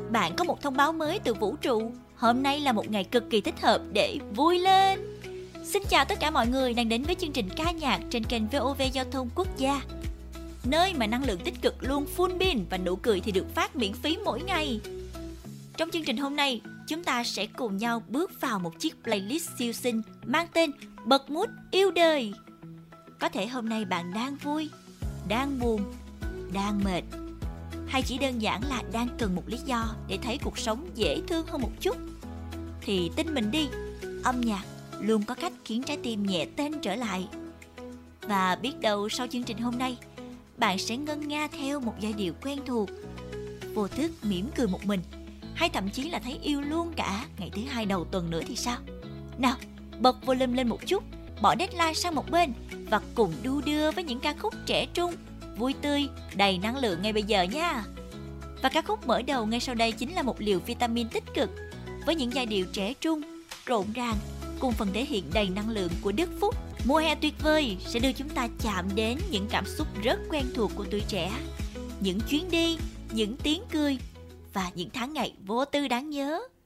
bạn có một thông báo mới từ vũ trụ. Hôm nay là một ngày cực kỳ thích hợp để vui lên. Xin chào tất cả mọi người đang đến với chương trình ca nhạc trên kênh VOV Giao thông Quốc gia, nơi mà năng lượng tích cực luôn full pin và nụ cười thì được phát miễn phí mỗi ngày. Trong chương trình hôm nay, chúng ta sẽ cùng nhau bước vào một chiếc playlist siêu xinh mang tên Bật Mood Yêu Đời. Có thể hôm nay bạn đang vui, đang buồn, đang mệt, hay chỉ đơn giản là đang cần một lý do để thấy cuộc sống dễ thương hơn một chút. Thì tin mình đi, âm nhạc luôn có cách khiến trái tim nhẹ tênh trở lại. Và biết đâu sau chương trình hôm nay, bạn sẽ ngân nga theo một giai điệu quen thuộc, vô thức mỉm cười một mình, hay thậm chí là thấy yêu luôn cả ngày thứ hai đầu tuần nữa thì sao? Nào, bật volume lên một chút, bỏ deadline sang một bên và cùng đu đưa với những ca khúc trẻ trung, vui tươi, đầy năng lượng ngay bây giờ nha. Và ca khúc mở đầu ngay sau đây chính là một liều vitamin tích cực với những giai điệu trẻ trung, rộn ràng cùng phần thể hiện đầy năng lượng của Đức Phúc. Mùa hè tuyệt vời sẽ đưa chúng ta chạm đến những cảm xúc rất quen thuộc của tuổi trẻ, những chuyến đi, những tiếng cười và những tháng ngày vô tư đáng nhớ.